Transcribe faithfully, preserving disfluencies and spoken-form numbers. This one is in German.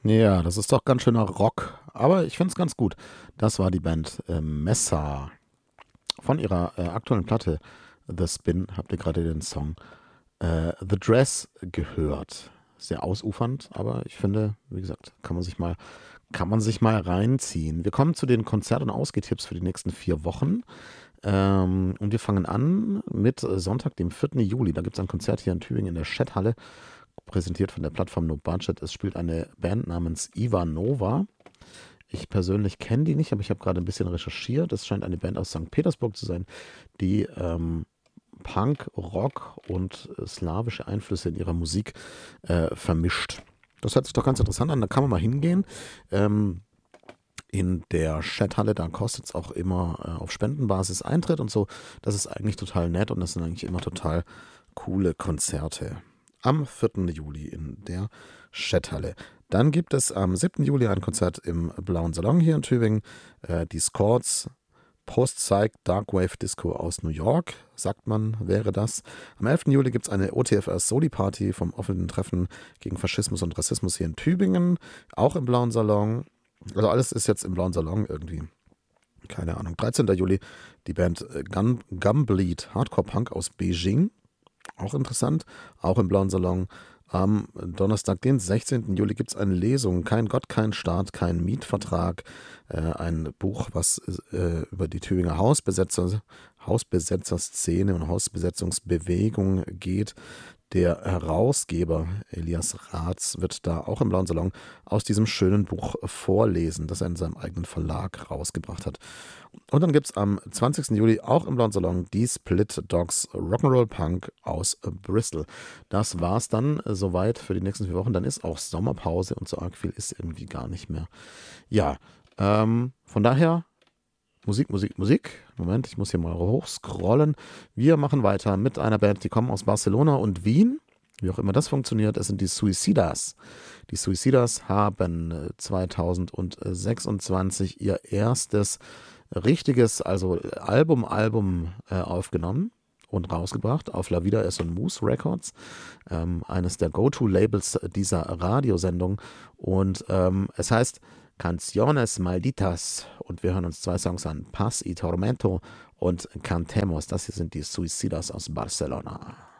Ja, das ist doch ganz schöner Rock, aber ich finde es ganz gut. Das war die Band äh, Messa. Von ihrer äh, aktuellen Platte The Spin habt ihr gerade den Song äh, The Dress gehört. Sehr ausufernd, aber ich finde, wie gesagt, kann man sich mal, kann man sich mal reinziehen. Wir kommen zu den Konzert- und Ausgehtipps für die nächsten vier Wochen. Ähm, und wir fangen an mit Sonntag, dem vierten Juli. Da gibt es ein Konzert hier in Tübingen in der Schetthalle, präsentiert von der Plattform No Budget. Es spielt eine Band namens Ivanova. Ich persönlich kenne die nicht, aber ich habe gerade ein bisschen recherchiert. Es scheint eine Band aus Sankt Petersburg zu sein, die ähm, Punk, Rock und äh, slawische Einflüsse in ihrer Musik äh, vermischt. Das hört sich doch ganz interessant an, da kann man mal hingehen. Ähm, in der Chathalle, da kostet es auch immer äh, auf Spendenbasis Eintritt und so. Das ist eigentlich total nett und das sind eigentlich immer total coole Konzerte. Am vierten Juli in der Chathalle. Dann gibt es am siebten Juli ein Konzert im Blauen Salon hier in Tübingen. Äh, die Scords Post-Psych Darkwave Disco aus New York, sagt man, wäre das. Am elften Juli gibt es eine O T F R Soli-Party vom offenen Treffen gegen Faschismus und Rassismus hier in Tübingen, auch im Blauen Salon. Also alles ist jetzt im Blauen Salon irgendwie. Keine Ahnung. dreizehnten Juli die Band äh, Gun, Gumbleed Hardcore Punk aus Beijing. Auch interessant. Auch im Blauen Salon. Am Donnerstag, den sechzehnten Juli, gibt es eine Lesung. Kein Gott, kein Staat, kein Mietvertrag. Äh, ein Buch, was äh, über die Tübinger Hausbesetzer, Hausbesetzerszene und Hausbesetzungsbewegung geht. Der Herausgeber Elias Raths wird da auch im Blauen Salon aus diesem schönen Buch vorlesen, das er in seinem eigenen Verlag rausgebracht hat. Und dann gibt es am zwanzigsten Juli auch im Blauen Salon die Split Dogs Rock'n'Roll Punk aus Bristol. Das war's dann äh, soweit für die nächsten vier Wochen. Dann ist auch Sommerpause und so arg viel ist irgendwie gar nicht mehr. Ja, ähm, von daher Musik, Musik, Musik. Moment, ich muss hier mal hochscrollen. Wir machen weiter mit einer Band, die kommen aus Barcelona und Wien. Wie auch immer das funktioniert, es sind die Suicidas. Die Suicidas haben äh, zwanzig sechsundzwanzig ihr erstes richtiges, also Album, Album äh, aufgenommen und rausgebracht auf La Vida es un Mus Records, ähm, eines der Go-To-Labels dieser Radiosendung. Und ähm, es heißt Canciones Malditas und wir hören uns zwei Songs an, Paz y Tormento und Cantemos. Das hier sind die Suicidas aus Barcelona.